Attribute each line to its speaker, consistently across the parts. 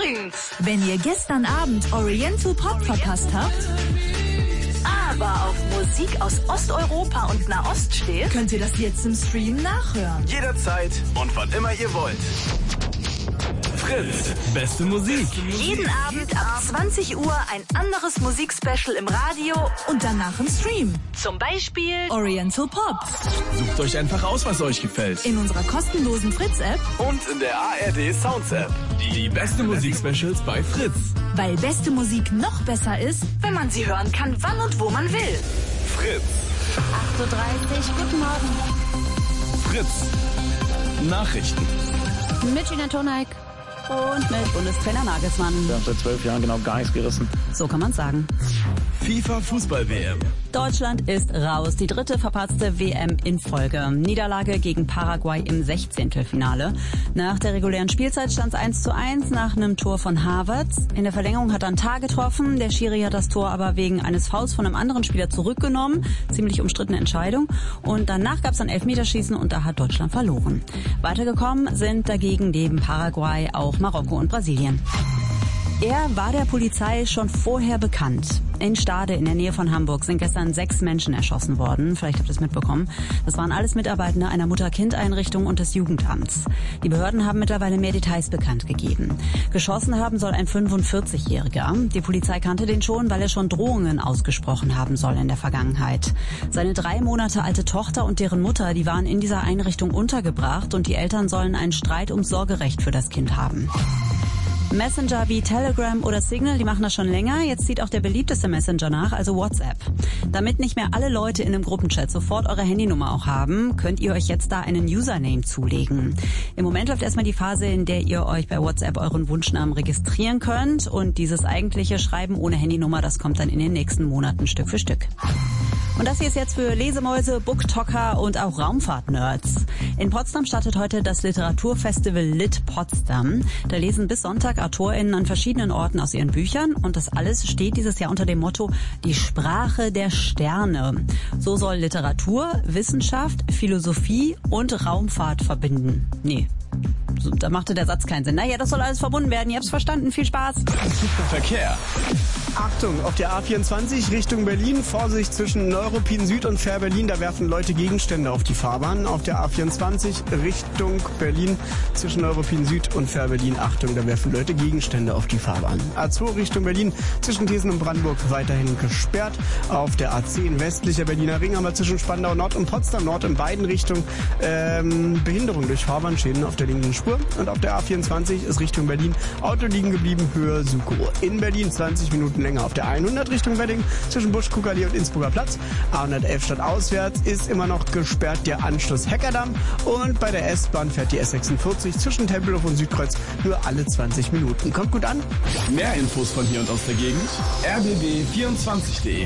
Speaker 1: unbedingt.
Speaker 2: Wenn ihr gestern Abend Oriental Pop verpasst habt,
Speaker 1: aber auf Musik aus Osteuropa und Nahost steht,
Speaker 2: könnt ihr das jetzt im Stream nachhören.
Speaker 3: Jederzeit und wann immer ihr wollt. Fritz, beste Musik.
Speaker 1: Jeden Abend ab 20 Uhr ein anderes Musikspecial im Radio
Speaker 2: Und danach im Stream.
Speaker 1: Zum Beispiel
Speaker 2: Oriental Pop.
Speaker 3: Sucht euch einfach aus, was euch gefällt.
Speaker 2: In unserer kostenlosen Fritz-App.
Speaker 3: Und in der ARD Sounds App. Die beste Musikspecials bei Fritz.
Speaker 2: Weil beste Musik noch besser ist,
Speaker 1: wenn man sie hören kann, wann und wo man will.
Speaker 3: Fritz.
Speaker 4: 8.30 Uhr, guten Morgen.
Speaker 3: Fritz. Nachrichten.
Speaker 4: Mit Gina Toneik und mit Bundestrainer Nagelsmann.
Speaker 5: Wir haben seit 12 Jahren genau gar nichts gerissen.
Speaker 4: So kann man sagen.
Speaker 3: FIFA Fußball-WM.
Speaker 4: Deutschland ist raus. Die dritte verpatzte WM in Folge. Niederlage gegen Paraguay im 16. Finale. Nach der regulären Spielzeit stand es 1:1 nach einem Tor von Havertz. In der Verlängerung hat er ein Tar getroffen. Der Schiri hat das Tor aber wegen eines Fouls von einem anderen Spieler zurückgenommen. Ziemlich umstrittene Entscheidung. Und danach gab es ein Elfmeterschießen und da hat Deutschland verloren. Weitergekommen sind dagegen neben Paraguay auch Marokko und Brasilien. Er war der Polizei schon vorher bekannt. In Stade in der Nähe von Hamburg sind gestern 6 Menschen erschossen worden. Vielleicht habt ihr es mitbekommen. Das waren alles Mitarbeitende einer Mutter-Kind-Einrichtung und des Jugendamts. Die Behörden haben mittlerweile mehr Details bekannt gegeben. Geschossen haben soll ein 45-Jähriger. Die Polizei kannte den schon, weil er schon Drohungen ausgesprochen haben soll in der Vergangenheit. Seine 3 Monate alte Tochter und deren Mutter, die waren in dieser Einrichtung untergebracht und die Eltern sollen einen Streit ums Sorgerecht für das Kind haben. Messenger wie Telegram oder Signal, die machen das schon länger. Jetzt zieht auch der beliebteste Messenger nach, also WhatsApp. Damit nicht mehr alle Leute in einem Gruppenchat sofort eure Handynummer auch haben, könnt ihr euch jetzt da einen Username zulegen. Im Moment läuft erstmal die Phase, in der ihr euch bei WhatsApp euren Wunschnamen registrieren könnt. Und dieses eigentliche Schreiben ohne Handynummer, das kommt dann in den nächsten Monaten Stück für Stück. Und das hier ist jetzt für Lesemäuse, Booktalker und auch Raumfahrt-Nerds. In Potsdam startet heute das Literaturfestival Lit Potsdam. Da lesen bis Sonntag AutorInnen an verschiedenen Orten aus ihren Büchern. Und das alles steht dieses Jahr unter dem Motto Die Sprache der Sterne. So soll Literatur, Wissenschaft, Philosophie und Raumfahrt verbinden. Nee, da machte der Satz keinen Sinn. Naja, das soll alles verbunden werden. Ihr habt's verstanden. Viel Spaß.
Speaker 3: Verkehr.
Speaker 5: Achtung, auf der A24 Richtung Berlin, Vorsicht zwischen Neuruppin Süd und Fähr-Berlin, da werfen Leute Gegenstände auf die Fahrbahn. Auf der A24 Richtung Berlin zwischen Neuruppin Süd und Fähr-Berlin, Achtung, da werfen Leute Gegenstände auf die Fahrbahn. A2 Richtung Berlin zwischen Thesen und Brandenburg weiterhin gesperrt. Auf der A10 westlicher Berliner Ring haben wir zwischen Spandau Nord und Potsdam Nord in beiden Richtungen Behinderung durch Fahrbahnschäden auf der linken Spur. Und auf der A24 ist Richtung Berlin Auto liegen geblieben, Höhe Sukow. In Berlin 20 Minuten länger. Auf der 100 Richtung Wedding zwischen Busch-Kuckerlee und Innsbrucker Platz. A111 statt auswärts ist immer noch gesperrt der Anschluss Heckerdamm. Und bei der S-Bahn fährt die S46 zwischen Tempelhof und Südkreuz nur alle 20 Minuten. Kommt gut an.
Speaker 3: Mehr Infos von hier und aus der Gegend. rbb24.de.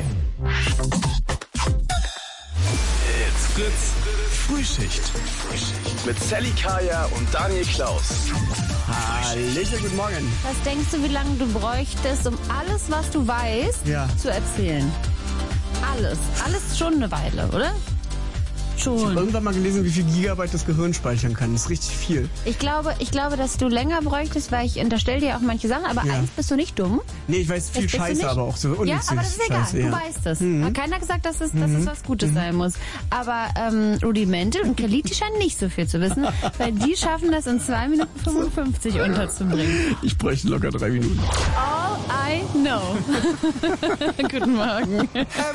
Speaker 3: It's Fritz. Frühschicht. Mit Sally Kaya und Daniel Klaus.
Speaker 5: Hallöchen, guten Morgen.
Speaker 4: Was denkst du, wie lange du bräuchtest, um alles, was du weißt, zu erzählen? Alles. Alles schon eine Weile, oder?
Speaker 5: Ich habe irgendwann mal gelesen, wie viel Gigabyte das Gehirn speichern kann. Das ist richtig viel.
Speaker 4: Ich glaube, dass du länger bräuchtest, weil ich unterstelle dir auch manche Sachen, aber eins bist du nicht dumm.
Speaker 5: Nee, ich weiß viel Scheiße, aber auch so.
Speaker 4: Ja, aber das ist egal.
Speaker 5: Scheiße,
Speaker 4: du weißt es. Hat keiner gesagt, dass es was Gutes sein muss. Aber Rudimente und Kelly, die scheinen nicht so viel zu wissen, weil die schaffen das in 2 Minuten 55 unterzubringen.
Speaker 5: Ich bräuchte locker 3 Minuten.
Speaker 4: All I know. Guten Morgen.